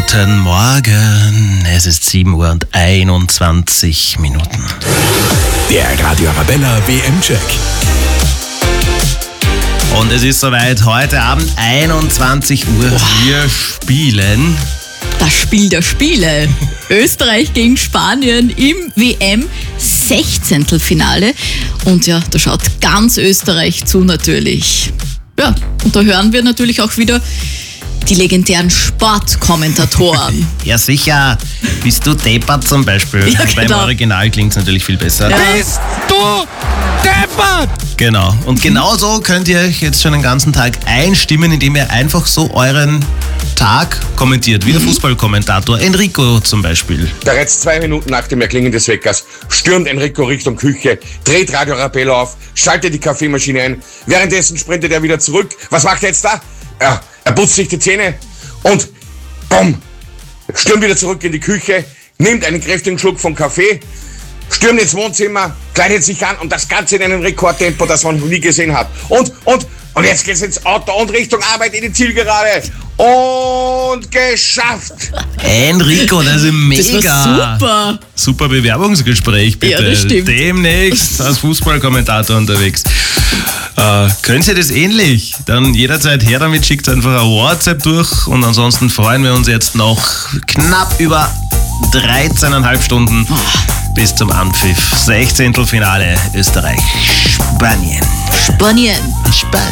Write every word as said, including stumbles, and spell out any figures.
Guten Morgen, es ist sieben Uhr und einundzwanzig Minuten. Der Radio Arabella W M-Check. Und es ist soweit, heute Abend einundzwanzig Uhr, wir spielen das Spiel der Spiele. Österreich gegen Spanien im W M-Sechzehntelfinale. Und ja, da schaut ganz Österreich zu natürlich. Ja, und da hören wir natürlich auch wieder die legendären Sportkommentatoren. Ja sicher, bist du deppert zum Beispiel. Ja, Beim genau. Original klingt es natürlich viel besser. Ja. Bist du deppert? Genau, und genau so könnt ihr euch jetzt schon den ganzen Tag einstimmen, indem ihr einfach so euren Tag kommentiert, wie der Fußballkommentator Enrico zum Beispiel. Bereits zwei Minuten nach dem Erklingen des Weckers stürmt Enrico Richtung Küche, dreht Radio Arabella auf, schaltet die Kaffeemaschine ein. Währenddessen sprintet er wieder zurück. Was macht er jetzt da? Ja, er putzt sich die Zähne und bumm, stürmt wieder zurück in die Küche, nimmt einen kräftigen Schluck vom Kaffee, stürmt ins Wohnzimmer, kleidet sich an und das Ganze in einem Rekordtempo, das man noch nie gesehen hat. Und, und, und jetzt geht's ins Auto und Richtung Arbeit in die Zielgerade. Und geschafft! Enrico, das ist mega. Das war super. Super Bewerbungsgespräch, bitte. Ja, das stimmt. Demnächst als Fußballkommentator unterwegs. Äh, könnt ihr das ähnlich? Dann jederzeit her damit, schickt einfach ein WhatsApp durch und ansonsten freuen wir uns jetzt noch knapp über dreizehneinhalb Stunden bis zum Anpfiff. Sechzehntelfinale Österreich, Spanien. Spanien. Spanien.